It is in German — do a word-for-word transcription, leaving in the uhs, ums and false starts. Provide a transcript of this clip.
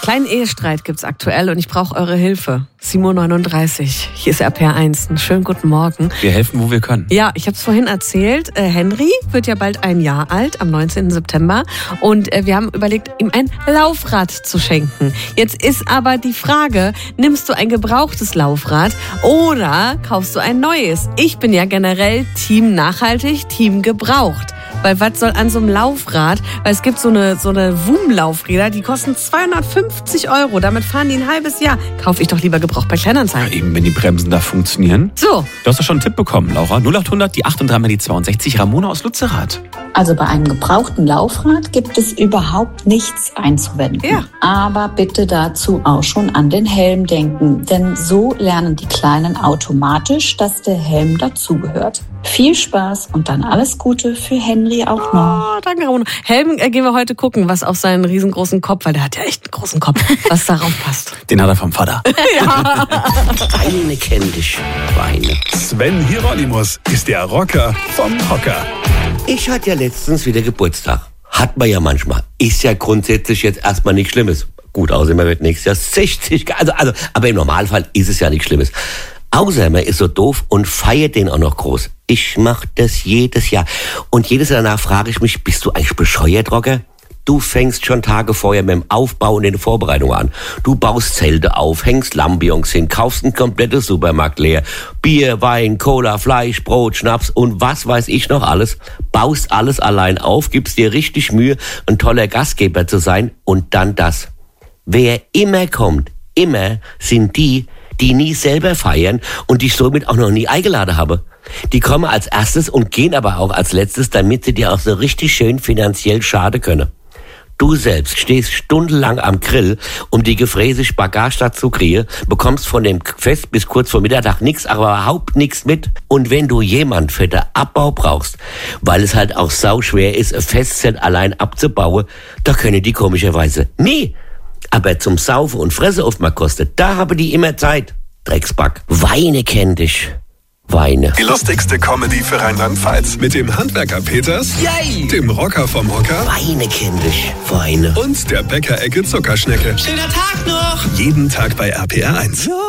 Kleinen Ehestreit gibt's aktuell und ich brauche eure Hilfe. Simon neununddreißig, hier ist R P R eins. Einen schönen guten Morgen. Wir helfen, wo wir können. Ja, ich habe es vorhin erzählt. Äh, Henry wird ja bald ein Jahr alt, am neunzehnten September. Und äh, wir haben überlegt, ihm ein Laufrad zu schenken. Jetzt ist aber die Frage, nimmst du ein gebrauchtes Laufrad oder kaufst du ein neues? Ich bin ja generell Team nachhaltig, Team gebraucht. Weil was soll an so einem Laufrad, weil es gibt so eine, so eine W U M-Laufräder, die kosten zweihundertfünfzig Euro. Damit fahren die ein halbes Jahr. Kaufe ich doch lieber gebraucht bei Kleinanzeigen. Ja, eben, wenn die Bremsen da funktionieren. So. Du hast doch schon einen Tipp bekommen, Laura. null acht hundert, die acht und drei mal die zweiundsechzig. Ramona aus Lützerath. Also bei einem gebrauchten Laufrad gibt es überhaupt nichts einzuwenden. Ja. Aber bitte dazu auch schon an den Helm denken. Denn so lernen die Kleinen automatisch, dass der Helm dazugehört. Viel Spaß und dann alles Gute für Henry auch noch. Oh, danke, Ramona. Helm äh, gehen wir heute gucken, was auf seinen riesengroßen Kopf, weil der hat ja echt einen großen Kopf, was darauf passt. Den hat er vom Vater. Ja. Weine kenn dich, Weine. Sven Hieronymus ist der Rocker vom Hocker. Ich hatte ja letztens wieder Geburtstag. Hat man ja manchmal. Ist ja grundsätzlich jetzt erstmal nichts Schlimmes. Gut, außer man wird nächstes Jahr sechzig. Also, also, aber im Normalfall ist es ja nichts Schlimmes. Außer man ist so doof und feiert den auch noch groß. Ich mach das jedes Jahr. Und jedes Jahr danach frage ich mich, bist du eigentlich bescheuert, Rocker? Du fängst schon Tage vorher mit dem Aufbau und den Vorbereitungen an. Du baust Zelte auf, hängst Lampions hin, kaufst einen kompletten Supermarkt leer. Bier, Wein, Cola, Fleisch, Brot, Schnaps und was weiß ich noch alles. Baust alles allein auf, gibst dir richtig Mühe, ein toller Gastgeber zu sein. Und dann das. Wer immer kommt, immer sind die, die nie selber feiern und dich somit auch noch nie eingeladen habe. Die kommen als erstes und gehen aber auch als letztes, damit sie dir auch so richtig schön finanziell schaden können. Du selbst stehst stundenlang am Grill, um die gefräße Spagat zu kriegen, bekommst von dem Fest bis kurz vor Mittag nichts, aber überhaupt nichts mit. Und wenn du jemand für den Abbau brauchst, weil es halt auch sauschwer ist, ein Festzelt allein abzubauen, da können die komischerweise nie. Aber zum Saufen und Fresse oft mal kostet, da habe die immer Zeit. Drecksback. Weine kenn dich. Weine. Die lustigste Comedy für Rheinland-Pfalz. Mit dem Handwerker Peters, Yay! dem Rocker vom Hocker Weine kenn dich. Weine. und der Bäckerecke Zuckerschnecke. Schöner Tag noch! Jeden Tag bei R P R eins.